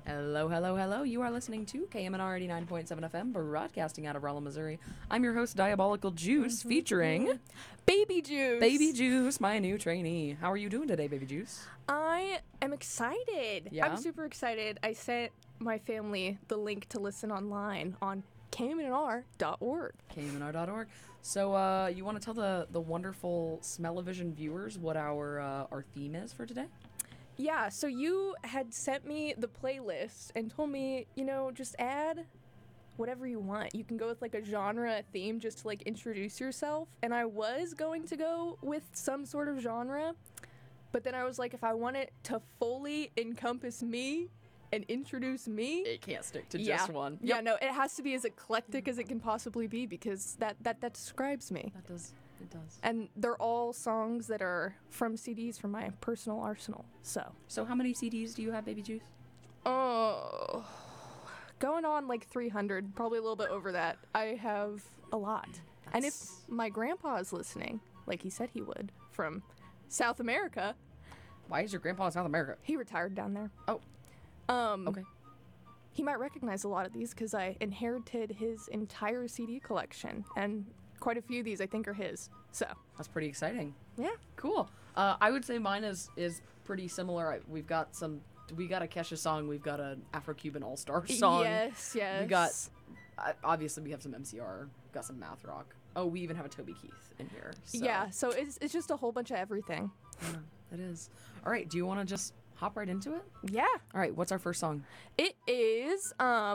Hello, hello, hello. You are listening to KMNR 89.7 FM, broadcasting out of Rolla, Missouri. I'm your host, Diabolical Juice, featuring Baby Juice. Baby Juice, my new trainee. How are you doing today, Baby Juice? I am excited. Yeah? I'm super excited. I sent my family the link to listen online on KMNR.org. KMNR.org. So, you want to tell the wonderful Smell-O-Vision viewers what our theme is for today? Yeah, so you had sent me the playlist and told me, just add whatever you want. You can go with like a genre theme just to like introduce yourself. And I was going to go with some sort of genre, but then I was like, if I want it to fully encompass me and introduce me, It can't stick to just one. Yeah, no, it has to be as eclectic as it can possibly be because that describes me. It does. And they're all songs that are from CDs from my personal arsenal. So how many CDs do you have, Baby Juice? Oh, going on like 300, probably a little bit over that. I have a lot. And if my grandpa is listening, like he said he would, from South America. Why is your grandpa in South America? He retired down there. Oh. Okay. He might recognize a lot of these because I inherited his entire CD collection, and quite a few of these I think are his. So That's pretty exciting. yeah. Cool. I would say mine is pretty similar. We got a Kesha song. We've got an Afro-Cuban All-Star song. Yes. We got, obviously we have some MCR, got some math rock. Oh, we even have a Toby Keith in here. So. Yeah, so it's just a whole bunch of everything. Yeah, it is. All right, do you want to just hop right into it? Yeah. All right, what's our first song? It is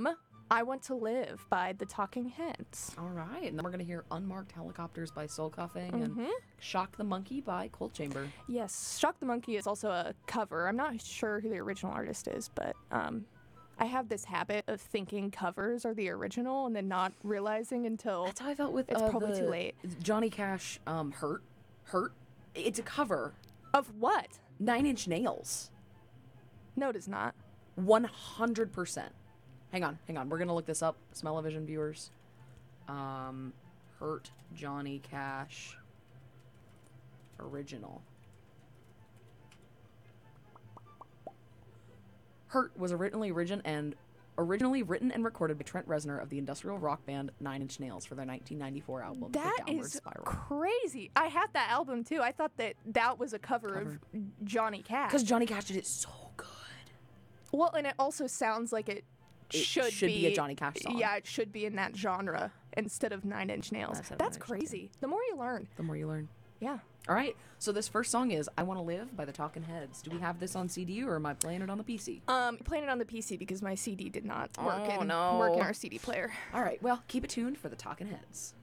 I Want to Live by the Talking Heads. All right, and then we're going to hear Unmarked Helicopters by Soul Coughing and Shock the Monkey by Cold Chamber. Yes, Shock the Monkey is also a cover. I'm not sure who the original artist is, but I have this habit of thinking covers are the original and then not realizing until That's how I felt with it's probably too late. Johnny Cash, Hurt. It's a cover. Of what? 9 Inch Nails. No, it is not. 100%. Hang on. We're going to look this up. Smell-O-Vision viewers. Hurt Johnny Cash original. Hurt was originally written and recorded by Trent Reznor of the industrial rock band 9 Inch Nails for their 1994 album, That The Downward is Spiral. crazy. I had that album too. I thought that was a cover of Johnny Cash. Because Johnny Cash did it so good. Well, and it also sounds like it should be a Johnny Cash song. Yeah, it should be in that genre instead of 9 Inch Nails. Instead of That's 9 Inch crazy. The more you learn. The more you learn. Yeah. All right, so this first song is I Want to Live by the Talking Heads. Do we have this on CD or am I playing it on the PC? Playing it on the PC because my CD did not work Oh, in no. work in our CD player. All right, well, keep it tuned for the Talking Heads.